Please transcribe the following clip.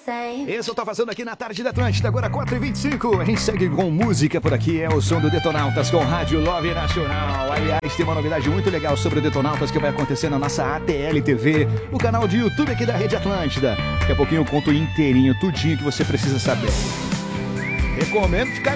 Esse eu tô fazendo aqui na tarde da Atlântida, agora 4h25. A gente segue com música por aqui, é o som do Detonautas com Rádio Love Nacional. Aliás, tem uma novidade muito legal sobre o Detonautas que vai acontecer na nossa ATL TV, o canal de YouTube aqui da Rede Atlântida. Daqui a pouquinho eu conto inteirinho, tudinho que você precisa saber. Recomendo ficar